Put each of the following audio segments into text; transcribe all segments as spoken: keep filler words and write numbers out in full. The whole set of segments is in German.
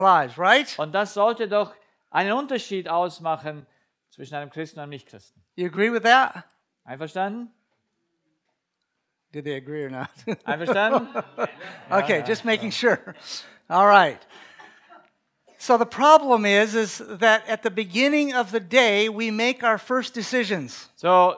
lives, right? Und das sollte doch einen Unterschied ausmachen zwischen einem Christen und einem Nichtchristen. You agree with that? Einverstanden? Did they agree or not? Einverstanden? Okay, ja, just making sure. All right. So the problem is, is that at the beginning of the day, we make our first decisions. So,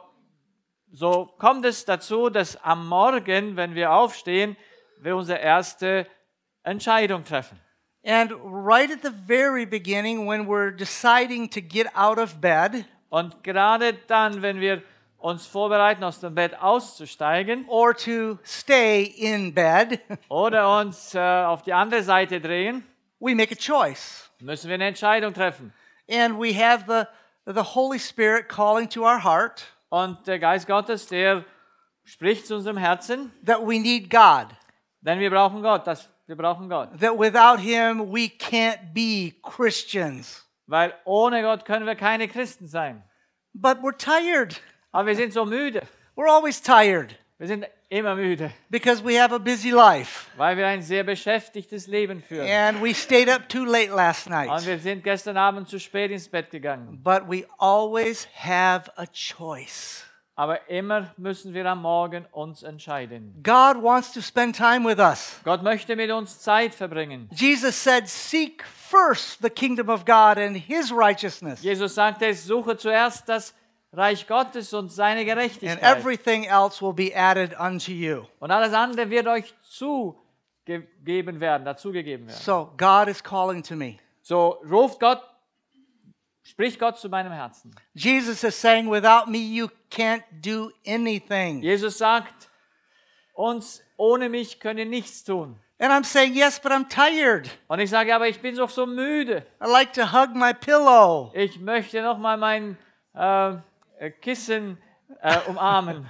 so kommt es dazu, dass am Morgen, wenn wir aufstehen, wir unsere erste Entscheidung treffen. And right at the very beginning, when we're deciding to get out of bed, Und gerade dann, wenn wir uns vorbereiten, aus dem Bett auszusteigen or to stay in bed, oder uns äh, auf die andere Seite drehen, we make a choice. müssen wir eine Entscheidung treffen. And we have the, the Holy Spirit calling to our heart Und der Geist Gottes, der spricht zu unserem Herzen, that we need God, denn wir brauchen Gott, das, wir brauchen Gott. that without Him we can't be Christians. Weil ohne Gott können wir keine Christen sein. But we're tired. Aber wir sind so müde. We're always tired Wir sind immer müde, because we have a busy life. weil wir ein sehr beschäftigtes Leben führen. And we stayed up too late last Und night. wir sind gestern Abend zu spät ins Bett gegangen. But we always have a choice. Aber immer müssen wir am Morgen uns entscheiden. God wants to spend time with us. Gott möchte mit uns Zeit verbringen. Jesus said, seek first the kingdom of God and His righteousness, Jesus sagte, suche zuerst das Reich Gottes und seine and Gerechtigkeit. everything else will be added unto you. Und alles andere wird euch zugegeben werden, dazugegeben werden. So God is calling to me. So ruft Gott, spricht Gott zu meinem Herzen. Jesus is saying, without me you can't do anything. Jesus sagt uns, ohne mich könnt ihr nichts tun. And I'm saying, yes, but I'm tired. Und ich sage, aber ich bin doch so müde. I like to hug my pillow. Ich möchte noch mal mein äh, Kissen äh, umarmen.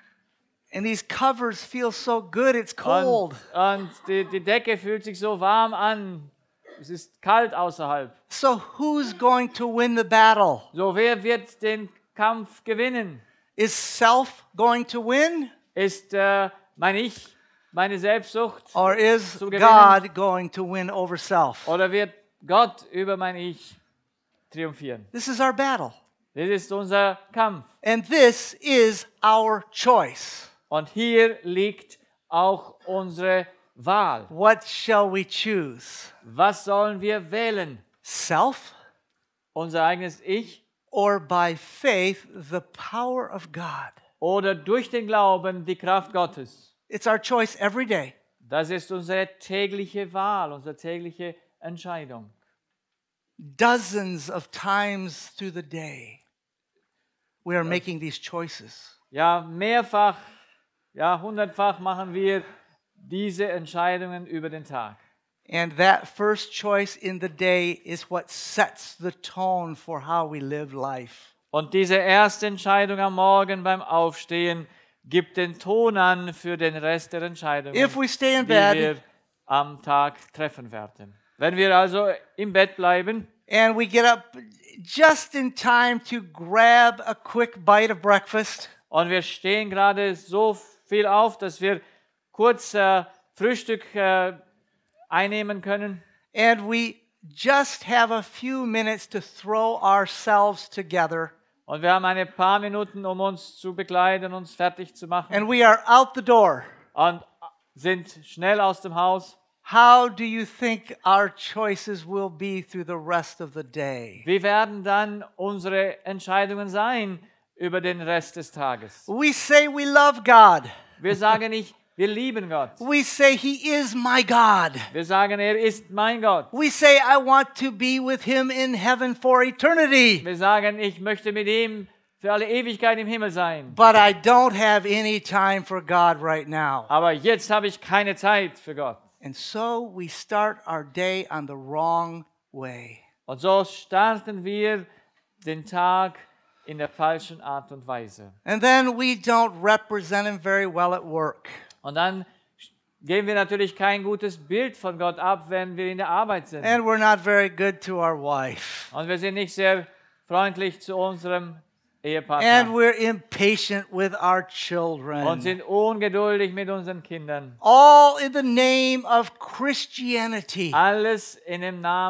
And these covers feel so good, it's cold. Und, und die, die Decke fühlt sich so warm an. Es ist kalt außerhalb. So who's going to win the battle? So, wer wird den Kampf gewinnen? Is self going to win? Ist äh, mein Ich, meine Selbstsucht? Or is Zu gewinnen? God going to win over self? Oder wird Gott über mein Ich triumphieren? This is our battle. Das ist unser Kampf. And this is our choice. Und hier liegt auch unsere Wahl. What shall we choose? Was sollen wir wählen? Self Unser eigenes Ich or by faith the power of God? oder durch den Glauben die Kraft Gottes? It's our choice every day. Das ist unsere tägliche Wahl, unsere tägliche Entscheidung. Dozens of times through the day we are making these choices. Ja, mehrfach, ja, hundertfach machen wir diese Entscheidungen über den Tag. And that first choice in the day is what sets the tone for how we live life. Und diese erste Entscheidung am Morgen beim Aufstehen gibt den Ton an für den Rest der Entscheidungen, If we stay in die wir bed am Tag treffen werden. Wenn wir also im Bett bleiben and we get up just in time to grab a quick bite of breakfast, und wir stehen gerade so viel auf, dass wir kurz äh, Frühstück äh, einnehmen können and we just have a few minutes to throw ourselves together, und wir haben ein paar Minuten, um uns zu bekleiden, uns fertig zu machen and we are out the door, und sind schnell aus dem Haus. how do you think our choices will be through the rest of the day? Wie werden dann unsere Entscheidungen sein über den Rest des Tages? We say we love God. Wir sagen nicht, wir lieben Gott. We say He is my God. Wir sagen, er ist mein Gott. We say I want to be with Him in heaven for eternity. Wir sagen, ich möchte mit ihm für alle Ewigkeit im Himmel sein. But I don't have any time for God right now. Aber jetzt habe ich keine Zeit für Gott. And so we start our day on the wrong way. Und so starten wir den Tag in der falschen Art und Weise. And then we don't represent Him very well at work. Und dann geben wir natürlich kein gutes Bild von Gott ab, wenn wir in der Arbeit sind. And we're not very good to our wife. Und wir sind nicht sehr freundlich zu unserem Ehepartner and we're impatient with our und children. sind ungeduldig mit unseren Kindern. All in the name of Christianity. Alles in dem Namen